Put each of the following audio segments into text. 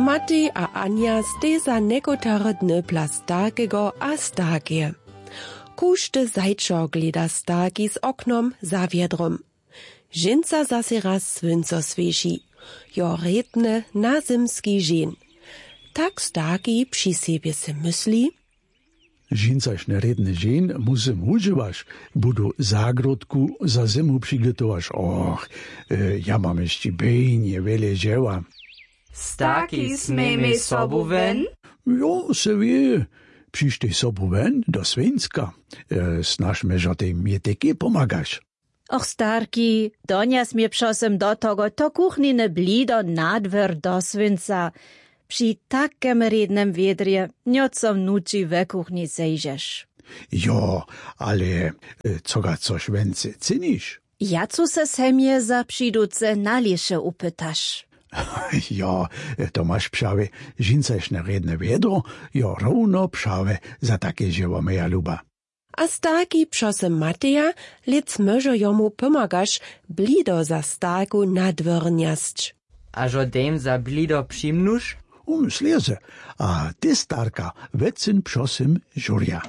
Matej a Anja stej za nekotare dny plastakego a starkie. Kušte zajčo gleda starki z oknom za viedrom. Žinca zase raz svynco sveši, jo redne na zimski žen. Tak starki przy siebie se mysli. Žincaš neredne žen, musím uživaš, budu zagrodku za zimu přigotovaš. Ja mam ještě bejnie, vele ževa. Starki smejme sobu ven? Jo, se vie. Přištej sobu ven do Svenska. Snažme, že ty mi taky pomagaš. Och, starki, donias mir přosem do toho to kuchnine blido nadver do Svenca. Przy takem rednem wiedrie nieco vnuči ve kuchni sejžeš. Jo, ale co ga coś więcej cenisz? Jacu se semje za přiduce nališe upytaš? Ja, to masz pšave, žincaš neredne vedro, jo rovno pšave za takie živo meja luba. A starki přosem Mateja, lec možo jomu pomagaš blido za starku nadvrnjasć. A žo dem za blido přimnuš? Sleze, a ty starka vecin přosem žurja.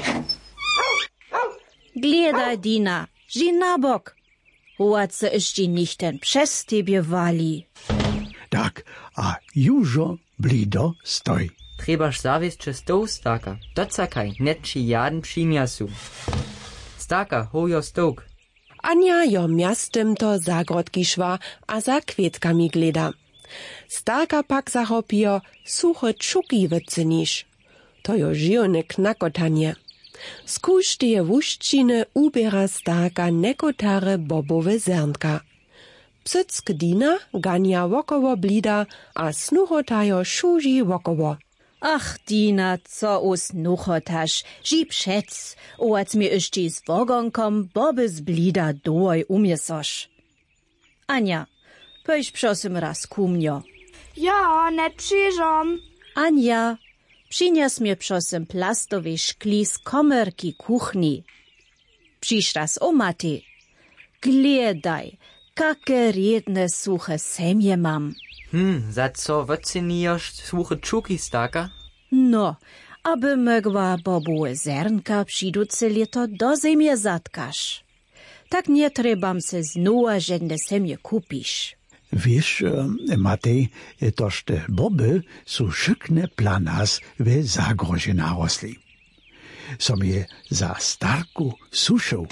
Gledaj, Dina, ži na bok. Hoat se ještě nichten přes tebie wali. Tak, a južo blido stoj. Trebaš zaviesť čez stov, starka. Docakaj, net či jaden přimjasu. Starka, hojo stok. Anja jo miastem to zagrodki šva a za kvietkami gleda. Starka pak zahopio suche čuki wyceniš. To jo žione knakotanie. Z kušteje wuščine ubera starka nekotare bobowe zernka. Psyck Dina gania wokoło blida, a snuchotajo šuži wokoło. Ach, Dina, co usnuchotaš, ži přec, oac mi ještě z wogonkom boby z blida doj umiesoš. Anja, pojď prosím raz ku mňo. Ja, net przyjrzom. Anja, przynies mnie prosím plastowe szkli z komerki kuchni. Przyjrz raz o Matej. Gledaj, kaké riedne suche semje mam. Za co wyceniasz suche čuki, starka? No, aby mogła bobułe zernka přiduce lieto do zemje zatkaš. Tak nie trebam se znowa żadne semje kupiš. Wiesz, Matej, toż te boby są szykne dla nas w zagrozie narosli. Som je za starku suszył.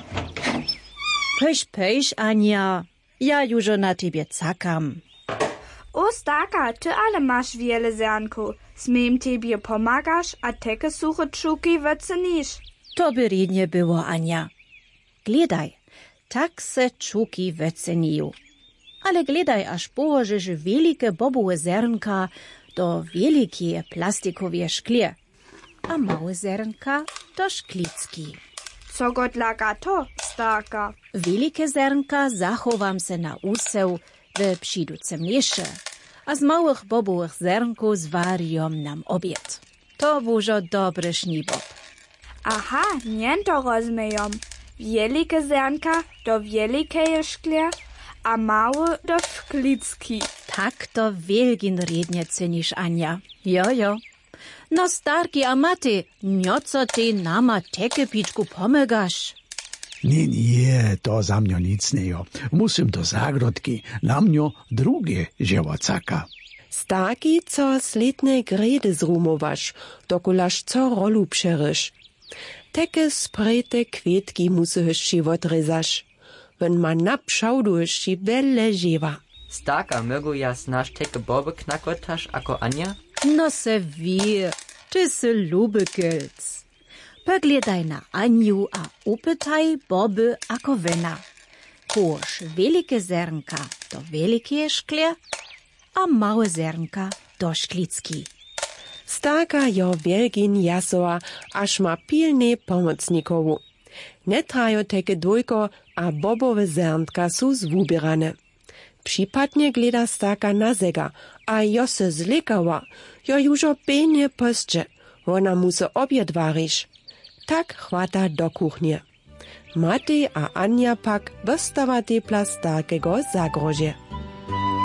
Pejś, Ania, ja już na tebie cakam. O, starka, ty ale masz wiele zernku. Smiem tebie pomagasz, a teke suche čuki wycenisz. To by rednie było, Ania. Gledaj, tak se čuki wyceniją. Ale gledaj, aż położysz wielkie bobowe zernka do wielkie plastikowe szklie, a małe zernka do szklicki. Co go dlaga to, starka? Wielkie zernka zachowam se na useł w přiducem miesze, a z małych bobowych zernków zwariom nam obiad. To bużo dobry sznibob. Aha, nie to rozumiem. Wielkie zernka do wielkiej szklie, a małe do szklicki. Tak to wielgin rednie cenisz, Ania. Jo. No starki, a Matej, nioco ty nama teke pičku pomagaš? Nie, to za mňo nic nejo. Musím do zagrodki, na mňo drugie ževo caka. Starki, co sletne grede zrumowaš, dokulaš co rolu přeryš. Teke sprejte kwietki musyš odrezaš. Wenn man napšauduješ welle ževa. Starka, mogu ja snaž teke boby knakotaš ako Anja? No se wie, ty se lubekilc. Pogledaj na Anju a upytaj boby ako vena. Hoš velike zernka do velike škle, a małe zernka do šklicki. Starka jo wielgin jasoa, aż ma pilne pomocnikowu. Netrajo teke dwójko, a bobowe zernka su zwubierane. Przypadnie gleda starka na zega, a jo se zlekała, jo jużo penie postże, ona mu se obiad wariš. Tak chwata do kuchnie. Matej a Anja pak wystawa tepla starkego zagrozie.